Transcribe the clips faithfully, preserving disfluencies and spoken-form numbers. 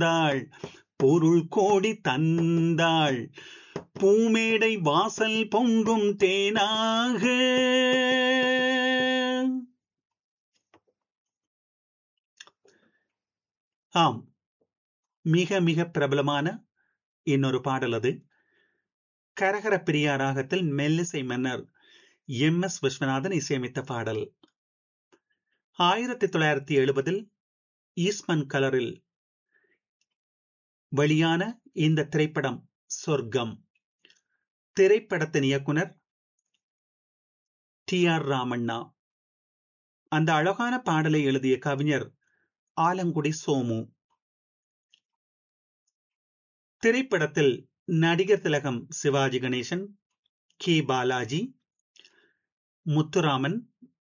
வந்தாள், பொருள் கோடி தந்தாள், பூமேடை வாசல் பொங்கும் தேனாக. ஆம், மிக மிக பிரபலமான இன்னொரு பாடல் அது. கரகர பிரியா ராகத்தில் மெல்லிசை மன்னர் எம் எஸ் விஸ்வநாதன் இசையமைத்த பாடல். ஆயிரத்தி தொள்ளாயிரத்தி எழுபதில் ஈஸ்மன் கலரில் வெளியான இந்த திரைப்படம் சொர்க்கம். திரைப்படத்தின் இயக்குனர் டி ஆர் ராமண்ணா. அந்த அழகான பாடலை எழுதிய கவிஞர் ஆலங்குடி சோமு. திரைப்படத்தில் நடிகர் திலகம் சிவாஜி கணேசன், கே பாலாஜி, முத்துராமன்,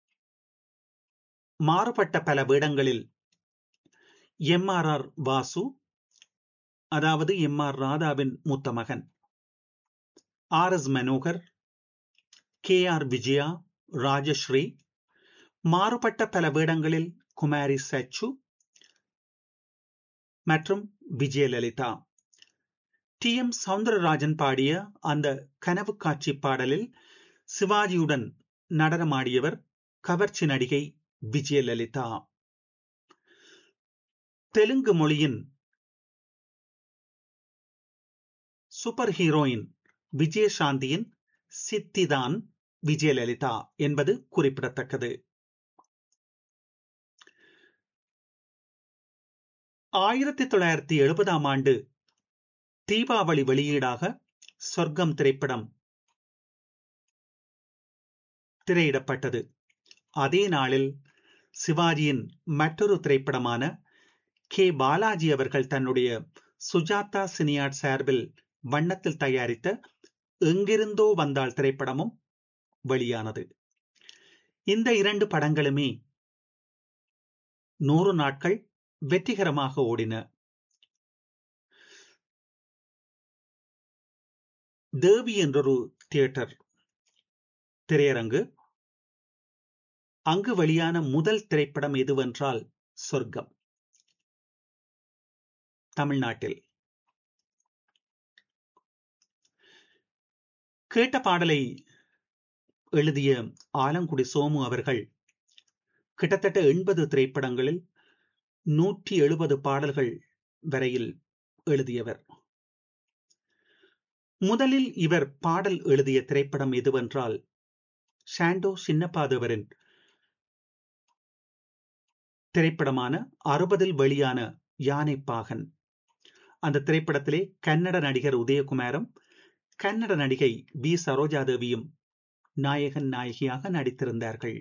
மாறுபட்ட பல வேடங்களில் எம் ஆர் ஆர் வாசு, அதாவது எம் ஆர் ராதாவின் மூத்த மகன், R S Manohar, K R Vijaya, Rajashree, மாறுபட்ட பல வேடங்களில் குமாரி சச்சு மற்றும் விஜயலலிதா. டி எம் சவுந்தரராஜன் பாடிய அந்த கனவு காட்சி பாடலில் சிவாஜியுடன் நடனமாடியவர் கவர்ச்சி நடிகை விஜயலலிதா. தெலுங்கு மொழியின் சூப்பர் ஹீரோயின் விஜயசாந்தியின் சித்திதான் விஜயலலிதா என்பது குறிப்பிடத்தக்கது. ஆயிரத்தி தொள்ளாயிரத்தி எழுபதாம் ஆண்டு தீபாவளி வெளியீடாக சொர்க்கம் திரைப்படம் திரையிடப்பட்டது. அதே நாளில் சிவாஜியின் மற்றொரு திரைப்படமான கே பாலாஜி அவர்கள் தன்னுடைய சுஜாதா சினியாட் சார்பில் வண்ணத்தில் தயாரித்த எங்கிருந்தோ வந்தாள் திரைப்படமும் வெளியானது. இந்த இரண்டு படங்களுமே நூறு நாட்கள் வெற்றிகரமாக ஓடின. தேவி என்றொரு தியேட்டர் திரையரங்கு, அங்கு வெளியான முதல் திரைப்படம் எதுவென்றால் சொர்க்கம். தமிழ்நாட்டில். கேட்ட பாடலை எழுதிய ஆலங்குடி சோமு அவர்கள் கிட்டத்தட்ட எண்பது திரைப்படங்களில் நூற்றி எழுபது பாடல்கள் வரையில் எழுதியவர். முதலில் இவர் பாடல் எழுதிய திரைப்படம் எதுவென்றால் சாண்டோ சின்னப்பாதவரின் திரைப்படமான அறுபதில் வெளியான யானை பாகன். அந்த திரைப்படத்திலே கன்னட நடிகர் உதயகுமாரும் கன்னட நடிகை பி சரோஜாதேவியும் நாயகன் நாயகியாக நடித்திருந்தார்கள்.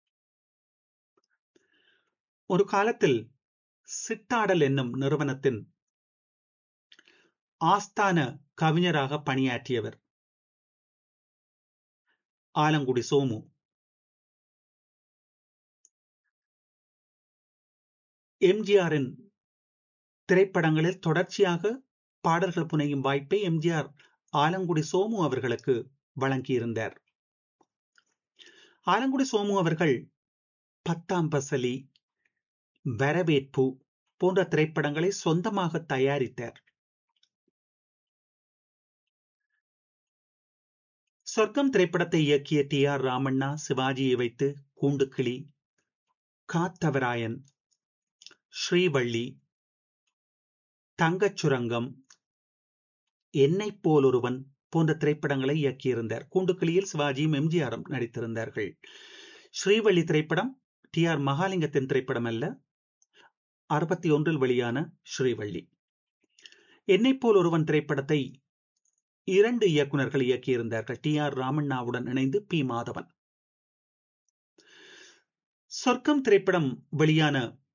ஒரு காலத்தில் சித்தாடல் என்னும் நிறுவனத்தின் ஆஸ்தான கவிஞராக பணியாற்றியவர் ஆலங்குடி சோமு. எம்ஜிஆரின் திரைப்படங்களில் தொடர்ச்சியாக பாடல்கள் புனையும் வாய்ப்பை எம்ஜிஆர் ஆலங்குடி சோமு அவர்களுக்கு வழங்கியிருந்தார். ஆலங்குடி சோமு அவர்கள் பத்தாம் பசலி, வரவேற்பு போன்ற திரைப்படங்களை சொந்தமாக தயாரித்தார். சொர்க்கம் திரைப்படத்தை இயக்கிய டி ஆர் ராமண்ணா சிவாஜியை வைத்து கூண்டுக்கிளி, காத்தவராயன், ஸ்ரீவள்ளி, தங்கச் சுரங்கம், என்னை போல் ஒருவன் போன்ற திரைப்படங்களை இயக்கியிருந்தார். கூண்டுக்கிளியில் சிவாஜியும் எம்ஜிஆரும் நடித்திருந்தார்கள். ஸ்ரீவள்ளி திரைப்படம் டி ஆர் மகாலிங்கத்தின் திரைப்படம் அல்ல, அறுபத்தி ஒன்றில் வெளியான ஸ்ரீவள்ளி. என்னை போல் ஒருவன் திரைப்படத்தை இரண்டு இயக்குநர்கள் இயக்கியிருந்தார்கள், டி ஆர் ராமண்ணாவுடன் இணைந்து பி மாதவன். சொர்க்கம் திரைப்படம் வெளியான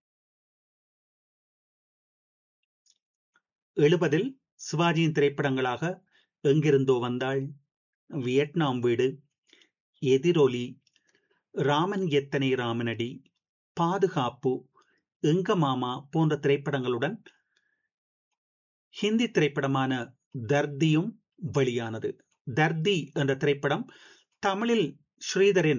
எழுபதில் சிவாஜியின் திரைப்படங்களாக எங்கிருந்தோ வந்தாள், வியட்நாம் வீடு, எதிரொலி, ராமன் எத்தனை ராமனடி, பாதுகாப்பு, எங்க மாமா போன்ற திரைப்படங்களுடன் ஹிந்தி திரைப்படமான தர்தியும் வெளியானது. தர்தி என்ற திரைப்படம் தமிழில் ஸ்ரீதரின்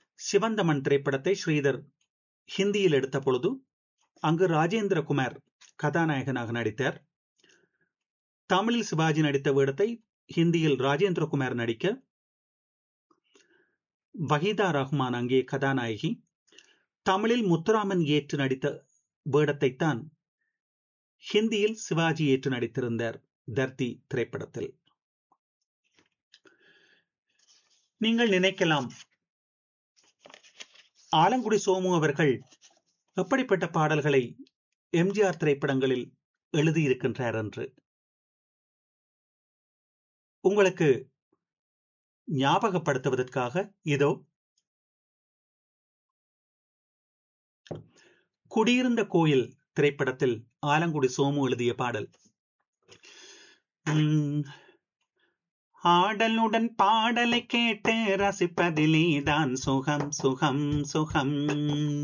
சிவந்தமன் திரைப்படத்தை ஸ்ரீதர் ஹிந்தியில் எடுத்த பொழுது அங்கு ராஜேந்திர குமார் கதாநாயகனாக நடித்தார். தமிழில் சிவாஜி நடித்த வேடத்தை ஹிந்தியில் ராஜேந்திரகுமார் நடிக்க, வஹீதா ரஹ்மான் அங்கே கதாநாயகி. தமிழில் முத்துராமன் ஏற்று நடித்த வேடத்தைத்தான் ஹிந்தியில் சிவாஜி ஏற்று நடித்திருந்தார் தர்தி திரைப்படத்தில். நீங்கள் நினைக்கலாம், ஆலங்குடி சோமு அவர்கள் எப்படிப்பட்ட பாடல்களை எம்ஜிஆர் திரைப்படங்களில் எழுதியிருக்கின்றார் என்று. உங்களுக்கு ஞாபகப்படுத்துவதற்காக இதோ குடியிருந்த கோயில் திரைப்படத்தில் ஆலங்குடி சோமு எழுதிய பாடல். ஆடலுடன் பாடலை கேட்டு ரசிப்பதிலேதான் சுகம் சுகம் சுகம்.